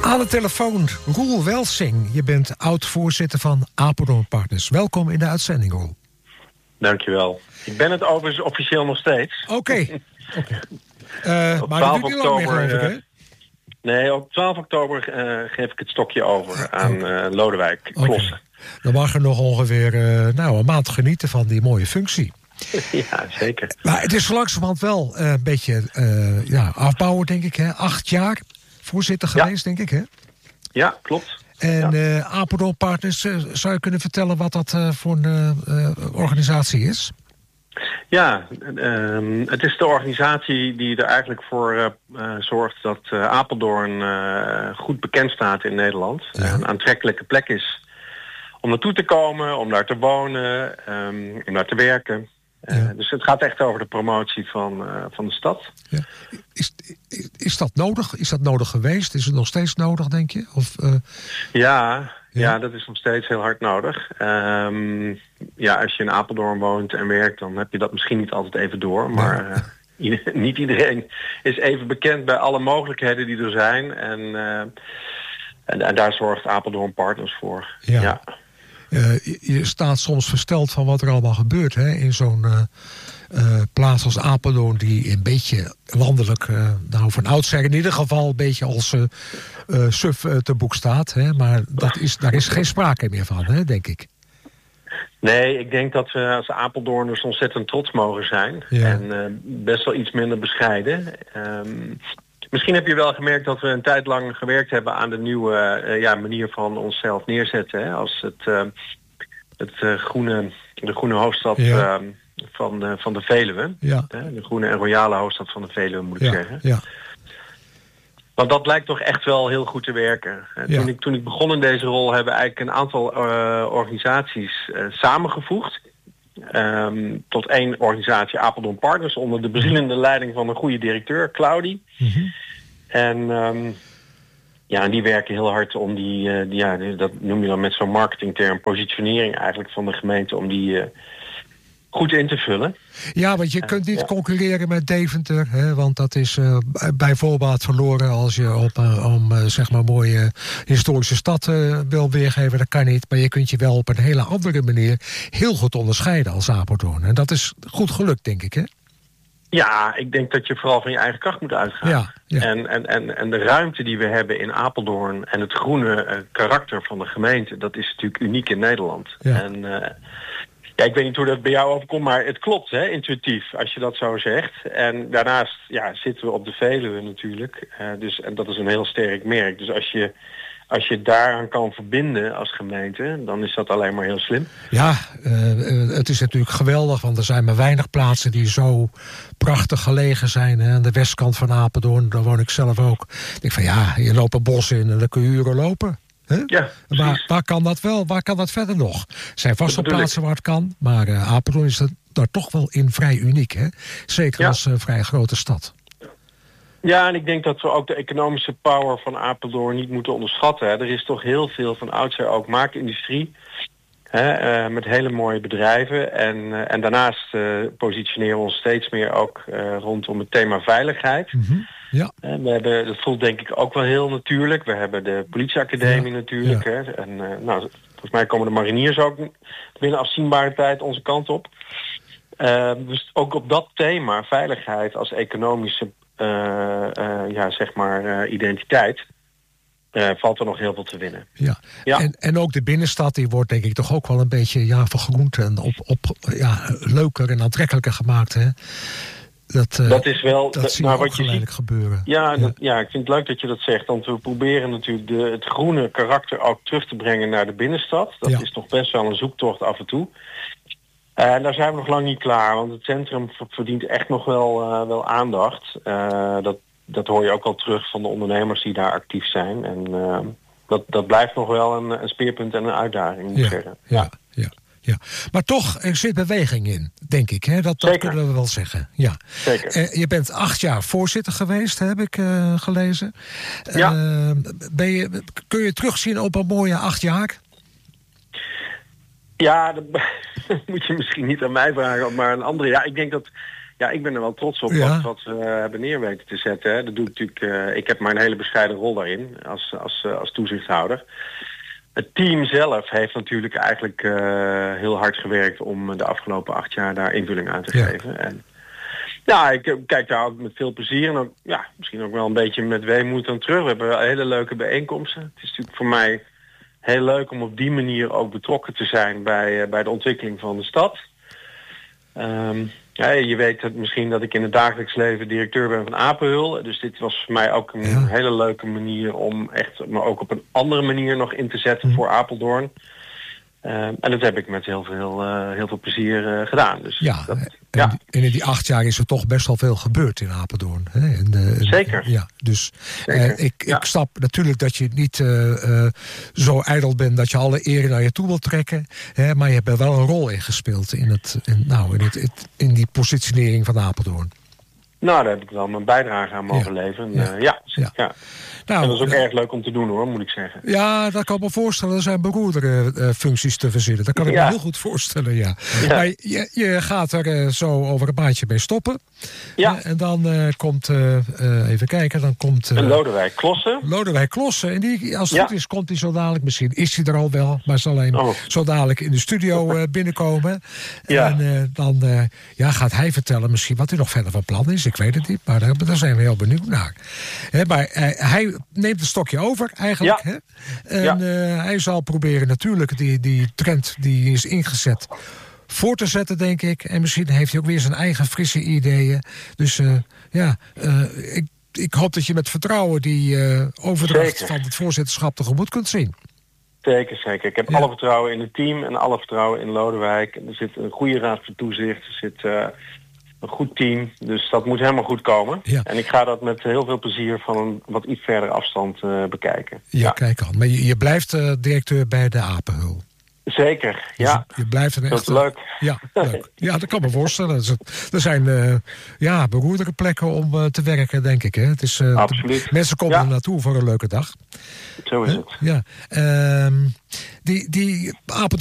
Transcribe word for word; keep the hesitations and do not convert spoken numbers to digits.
Aan de telefoon, Roel Welsing. Je bent oud-voorzitter van Apeldoorn Partners. Welkom in de uitzending, Roel. Dankjewel. Ik ben het overigens officieel nog steeds. Oké. Okay. Okay. Uh, maar dat duurt niet lang meer, geloof ik, hè? Nee, op twaalf oktober uh, geef ik het stokje over aan uh, Lodewijk Klossen. Okay. Dan mag je nog ongeveer uh, nou, een maand genieten van die mooie functie. Ja, zeker. Maar het is zo langzamerhand wel uh, een beetje uh, ja, afbouwen, denk ik. Hè? Acht jaar voorzitter geweest, ja. denk ik, hè? Ja, klopt. En ja. uh, Apeldoorn Partners, uh, zou je kunnen vertellen wat dat uh, voor een uh, organisatie is? Ja, uh, het is de organisatie die er eigenlijk voor uh, uh, zorgt dat uh, Apeldoorn uh, goed bekend staat in Nederland. Ja. Een aantrekkelijke plek is om naartoe te komen, om daar te wonen, um, om daar te werken. Uh, ja. Dus het gaat echt over de promotie van, uh, van de stad. Ja. Is, is, is dat nodig? Is dat nodig geweest? Is het nog steeds nodig, denk je? Of, uh... ja, ja, ja, dat is nog steeds heel hard nodig. Um, ja, als je in Apeldoorn woont en werkt, dan heb je dat misschien niet altijd even door. Maar ja. uh, ieder, niet iedereen is even bekend bij alle mogelijkheden die er zijn. En, uh, en, en daar zorgt Apeldoorn Partners voor. Ja. ja. Uh, je, je staat soms versteld van wat er allemaal gebeurt, hè? In zo'n uh, uh, plaats als Apeldoorn, die een beetje landelijk, uh, nou van oudsher in ieder geval een beetje als uh, uh, suf uh, te boek staat. Hè? Maar dat is, daar is geen sprake meer van, hè, denk ik. Nee, ik denk dat we als Apeldoorners ontzettend trots mogen zijn. Ja. En uh, best wel iets minder bescheiden. Um, Misschien heb je wel gemerkt dat we een tijd lang gewerkt hebben aan de nieuwe uh, ja, manier van onszelf neerzetten. Hè? Als het, uh, het uh, groene, de groene hoofdstad ja. uh, van, uh, van de Veluwe. Ja. Hè? De groene en royale hoofdstad van de Veluwe, moet ik ja. zeggen. Ja. Want dat blijkt toch echt wel heel goed te werken. Ja. Toen, ik, toen ik begon in deze rol hebben we eigenlijk een aantal uh, organisaties uh, samengevoegd. Um, tot één organisatie, Apeldoorn Partners, onder de bezielende leiding van een goede directeur, Claudie. Mm-hmm. En um, ja, die werken heel hard om die, uh, die, ja, dat noem je dan met zo'n marketingterm, positionering eigenlijk van de gemeente, om die uh, goed in te vullen. Ja, want je kunt niet uh, ja. concurreren met Deventer, hè, want dat is uh, bijvoorbeeld verloren als je op uh, om uh, zeg maar mooie historische stad uh, wil weergeven. Dat kan niet, maar je kunt je wel op een hele andere manier heel goed onderscheiden als Apeldoorn. En dat is goed gelukt, denk ik, hè? Ja, ik denk dat je vooral van je eigen kracht moet uitgaan. Ja, ja. En, en, en, en de ruimte die we hebben in Apeldoorn en het groene uh, karakter van de gemeente, dat is natuurlijk uniek in Nederland. Ja. En uh, ja, ik weet niet hoe dat bij jou overkomt, maar het klopt, hè, intuïtief, als je dat zo zegt. En daarnaast ja, zitten we op de Veluwe natuurlijk. Uh, dus, en dat is een heel sterk merk. Dus als je, als je daaraan kan verbinden als gemeente, dan is dat alleen maar heel slim. Ja, uh, het is natuurlijk geweldig, want er zijn maar weinig plaatsen die zo prachtig gelegen zijn. Hè. Aan de westkant van Apeldoorn, daar woon ik zelf ook. Ik denk van ja, je loopt een bos in en dan kun je uren lopen. Huh? Ja, waar, waar kan dat wel? Waar kan dat verder nog? Er zijn vast wel plaatsen waar het kan, maar uh, Apeldoorn is dat daar toch wel in vrij uniek, hè? Zeker ja. als een uh, vrij grote stad. Ja, en ik denk dat we ook de economische power van Apeldoorn niet moeten onderschatten. Hè. Er is toch heel veel van oudsher ook maakindustrie, hè, uh, met hele mooie bedrijven. En, uh, en daarnaast uh, positioneren we ons steeds meer ook uh, rondom het thema veiligheid. Mm-hmm. Ja. En we hebben, dat voelt denk ik ook wel heel natuurlijk. We hebben de politieacademie ja. natuurlijk. Ja. Hè. En uh, nou, volgens mij komen de mariniers ook binnen afzienbare tijd onze kant op. Uh, dus ook op dat thema, veiligheid als economische uh, uh, ja, zeg maar, uh, identiteit, uh, valt er nog heel veel te winnen. Ja. Ja. En, en ook de binnenstad, die wordt denk ik toch ook wel een beetje ja, vergroend en op, op, ja, leuker en aantrekkelijker gemaakt, hè? Dat, uh, dat is wel, dat dat, zie nou, je ook wat je geleidelijk ziet, gebeuren. Ja, ja. Dat, ja, ik vind het leuk dat je dat zegt. Want we proberen natuurlijk de, het groene karakter ook terug te brengen naar de binnenstad. Dat ja. is nog best wel een zoektocht af en toe. En uh, daar zijn we nog lang niet klaar. Want het centrum verdient echt nog wel, uh, wel aandacht. Uh, dat, dat hoor je ook al terug van de ondernemers die daar actief zijn. En uh, dat, dat blijft nog wel een, een speerpunt en een uitdaging, moet ik ja, zeggen. Ja, ja. Ja, maar toch, er zit beweging in, denk ik. Hè? Dat, dat kunnen we wel zeggen. Ja. Zeker. Uh, je bent acht jaar voorzitter geweest, heb ik uh, gelezen. Ja. Uh, ben je, kun je terugzien op een mooie acht jaar? Ja, dat moet je misschien niet aan mij vragen, maar een andere. Ja, ik denk dat Ja, ik ben er wel trots op ja. wat, wat we hebben neer weten te zetten. Hè. Dat doe ik natuurlijk. Uh, ik heb maar een hele bescheiden rol daarin als, als, uh, als toezichthouder. Het team zelf heeft natuurlijk eigenlijk uh, heel hard gewerkt om de afgelopen acht jaar daar invulling aan te ja. geven. En ja, ik kijk daar ook met veel plezier en ook, ja, misschien ook wel een beetje met weemoed aan terug. We hebben hele leuke bijeenkomsten. Het is natuurlijk voor mij heel leuk om op die manier ook betrokken te zijn bij, uh, bij de ontwikkeling van de stad. Um, ja, je weet het misschien dat ik in het dagelijks leven directeur ben van Apenhul. Dus dit was voor mij ook een ja. hele leuke manier om echt me ook op een andere manier nog in te zetten mm. voor Apeldoorn. Uh, en dat heb ik met heel veel, uh, heel veel plezier uh, gedaan. Dus ja, dat, en, ja. en in die acht jaar is er toch best wel veel gebeurd in Apeldoorn. Hè? En, uh, Zeker. Ja, dus Zeker. Uh, ik, ja. ik snap natuurlijk dat je niet uh, uh, zo ijdel bent dat je alle eer naar je toe wilt trekken. Hè? Maar je hebt er wel een rol in gespeeld in, het, in, nou, in, het, het, in die positionering van Apeldoorn. Nou, daar heb ik wel mijn bijdrage aan mogen ja. leveren. Ja. Uh, ja. ja. ja. Nou, en dat is ook ja. erg leuk om te doen hoor, moet ik zeggen. Ja, dat kan ik me voorstellen. Er zijn beroerdere uh, functies te verzinnen. Dat kan ik ja. me heel goed voorstellen, ja. ja. Maar je, je gaat er uh, zo over een maandje mee stoppen. Ja. Uh, en dan uh, komt, uh, uh, even kijken, dan komt... Uh, en Lodewijk Klossen. Lodewijk Klossen. En die, als het ja. goed is, komt hij zo dadelijk. Misschien is hij er al wel, maar zal alleen oh. zo dadelijk in de studio uh, binnenkomen. Ja. En uh, dan uh, ja, gaat hij vertellen misschien wat hij nog verder van plan is. Ik weet het niet, maar daar, daar zijn we heel benieuwd naar. He, maar uh, hij neemt het stokje over eigenlijk. Ja. Hè? En ja. uh, hij zal proberen natuurlijk die, die trend die is ingezet voor te zetten, denk ik. En misschien heeft hij ook weer zijn eigen frisse ideeën. Dus uh, ja, uh, ik, ik hoop dat je met vertrouwen die uh, overdracht zeker. van het voorzitterschap tegemoet kunt zien. Zeker, zeker. Ik heb ja. alle vertrouwen in het team en alle vertrouwen in Lodewijk. Er zit een goede raad van toezicht. Er zit uh, een goed team. Dus dat moet helemaal goed komen. Ja. En ik ga dat met heel veel plezier van een wat iets verder afstand uh, bekijken. Ja, ja, kijk aan. Maar je, je blijft uh, directeur bij de Apenhul. Zeker, ja. Dus je blijft een dat echt... is leuk. Ja, leuk. Ja, dat kan me voorstellen. Er zijn uh, ja, beroerdere plekken om uh, te werken, denk ik. Hè. Het is, uh, Absoluut. De, mensen komen ja. er naartoe voor een leuke dag. Zo is het. Ja. Uh, die die Apeldoorn